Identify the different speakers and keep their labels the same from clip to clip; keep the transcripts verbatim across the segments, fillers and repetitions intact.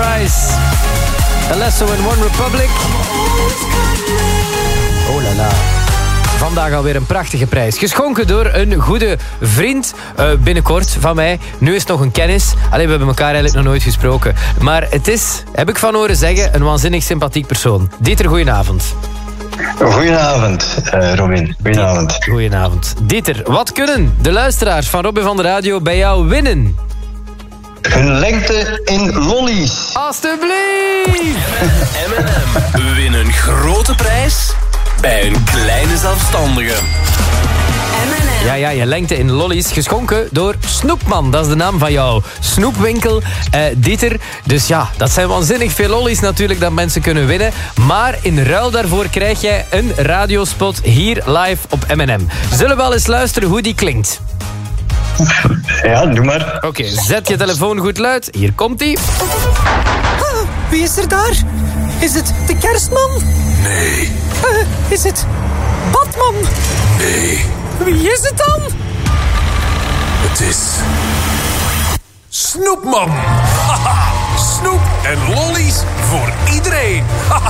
Speaker 1: Price. Alesso en One Republic. Oh la la. Vandaag alweer een prachtige prijs. Geschonken door een goede vriend. Uh, binnenkort van mij. Nu is het nog een kennis. Allee, we hebben elkaar eigenlijk nog nooit gesproken. Maar het is, heb ik van horen zeggen, een waanzinnig sympathiek persoon. Dieter, goedenavond.
Speaker 2: Goedenavond, uh, Robin. Goedenavond.
Speaker 1: Goedenavond. Dieter, wat kunnen de luisteraars van Robin van de Radio bij jou winnen?
Speaker 2: Hun lengte in lollies.
Speaker 1: Alsjeblieft!
Speaker 3: M en M. Win een grote prijs bij een kleine zelfstandige.
Speaker 1: Ja, ja, je lengte in lollies. Geschonken door Snoepman. Dat is de naam van jouw snoepwinkel, uh, Dieter. Dus ja, dat zijn waanzinnig veel lollies natuurlijk dat mensen kunnen winnen. Maar in ruil daarvoor krijg jij een radiospot hier live op M en M. Zullen we wel eens luisteren hoe die klinkt?
Speaker 2: Ja, doe maar.
Speaker 1: Oké, okay, zet je telefoon goed luid. Hier komt-ie.
Speaker 4: Ah, wie is er daar? Is het de Kerstman?
Speaker 3: Nee.
Speaker 4: Uh, is het Batman?
Speaker 3: Nee.
Speaker 4: Wie is het dan?
Speaker 3: Het is Snoepman. Haha. Snoep en lollies voor iedereen.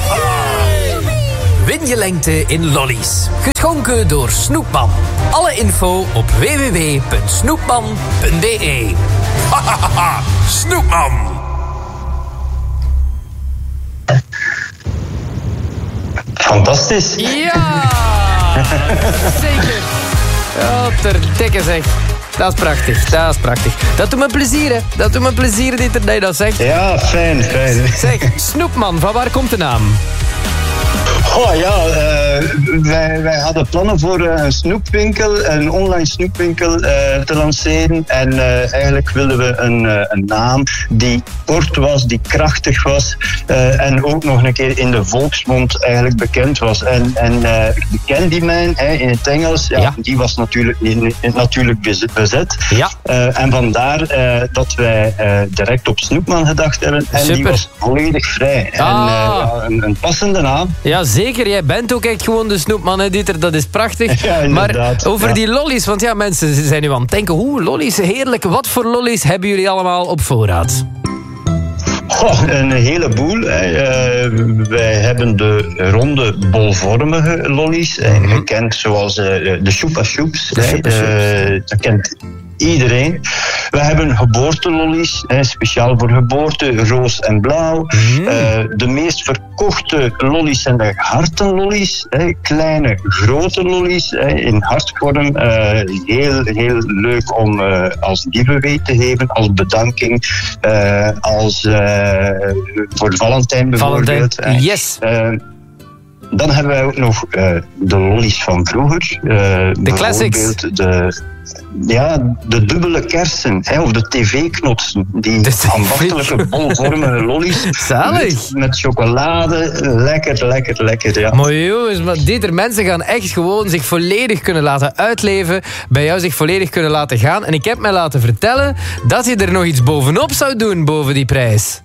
Speaker 1: Win je lengte in lollies. Geschonken door Snoepman. Alle info op w w w punt snoepman punt b e.
Speaker 3: Snoepman.
Speaker 2: Fantastisch.
Speaker 1: Ja! Zeker. Oh, ter dikke zeg. Dat is prachtig, dat is prachtig. Dat doet me plezier, hè. Dat doet me plezier, Dieter, dat je dat zegt.
Speaker 2: Ja, fijn, fijn.
Speaker 1: Zeg, Snoepman, van waar komt de naam?
Speaker 2: Oh ja, uh, wij, wij hadden plannen voor een snoepwinkel, een online snoepwinkel uh, te lanceren. En uh, eigenlijk wilden we een, uh, een naam die kort was, die krachtig was. Uh, en ook nog een keer in de volksmond eigenlijk bekend was. En, en uh, de Candyman hè, in het Engels, ja, ja. die was natuurlijk, natuurlijk bezet.
Speaker 1: Ja.
Speaker 2: Uh, en vandaar uh, dat wij uh, direct op Snoepman gedacht hebben. En
Speaker 1: Super.
Speaker 2: Die was volledig vrij.
Speaker 1: Ah.
Speaker 2: En, uh, ja, een, een passende naam.
Speaker 1: Ja, zeker. Jij bent ook echt gewoon de Snoepman, hè, Dieter. Dat is prachtig.
Speaker 2: Ja,
Speaker 1: maar over
Speaker 2: ja.
Speaker 1: die lollies, want ja, mensen zijn nu aan het denken, hoe lollies, heerlijk. Wat voor lollies hebben jullie allemaal op voorraad?
Speaker 2: Goh, een heleboel. Hè. Uh, wij hebben de ronde bolvormige lollies. Mm-hmm. Gekend zoals uh, de Chupa Chups.
Speaker 1: De Chupa Chups.
Speaker 2: Uh, dat kent iedereen. We hebben geboortelollies, hè, speciaal voor geboorte, roos en blauw. Mm. Uh, de meest verkochte lollies zijn de hartenlollies. Hè, kleine, grote lollies hè, in hartvorm. Uh, heel, heel leuk om uh, als giveaway te geven, als bedanking, uh, als uh, voor Valentijn bijvoorbeeld.
Speaker 1: Valentijn, yes.
Speaker 2: Uh, dan hebben wij ook nog uh, de lollies van vroeger. Uh,
Speaker 1: de classics.
Speaker 2: De, ja, de dubbele kersen, hè, of de tv-knotsen. Die ambachtelijke bolvormige lollies.
Speaker 1: Zalig.
Speaker 2: Met, met chocolade. Lekker, lekker, lekker, ja.
Speaker 1: Maar jongens, maar Dieter, mensen gaan echt gewoon zich volledig kunnen laten uitleven. Bij jou zich volledig kunnen laten gaan. En ik heb mij laten vertellen dat je er nog iets bovenop zou doen, boven die prijs.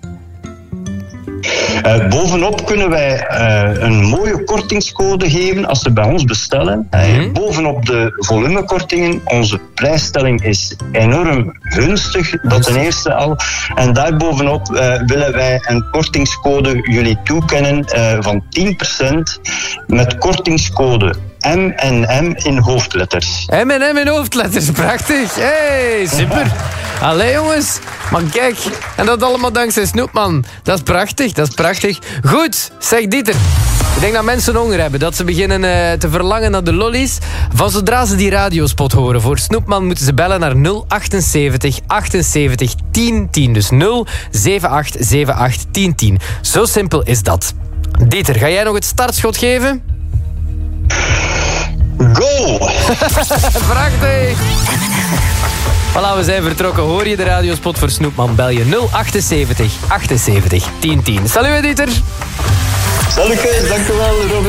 Speaker 2: Uh, bovenop kunnen wij uh, een mooie kortingscode geven als ze bij ons bestellen. Mm-hmm. Uh, bovenop de volumekortingen, onze prijsstelling is enorm gunstig, dat ten eerste al. En daarbovenop uh, willen wij een kortingscode jullie toekennen uh, van tien procent met kortingscode M en M in hoofdletters.
Speaker 1: M en M in hoofdletters, prachtig. Hey, super. Allee jongens, maar kijk, en dat allemaal dankzij Snoepman. Dat is prachtig, dat is prachtig. Goed, zeg Dieter. Ik denk dat mensen honger hebben, dat ze beginnen uh, te verlangen naar de lollies. Van zodra ze die radiospot horen voor Snoepman moeten ze bellen naar nul achtenzeventig achtenzeventig tien tien. Dus nul zeven acht zeven acht tien tien. Zo simpel is dat. Dieter, ga jij nog het startschot geven?
Speaker 2: Go!
Speaker 1: Prachtig! Voilà, we zijn vertrokken. Hoor je de radiospot voor Snoepman? Bel je nul achtenzeventig achtenzeventig tien tien. Salut, Dieter!
Speaker 2: Salut, dank u wel, Robin.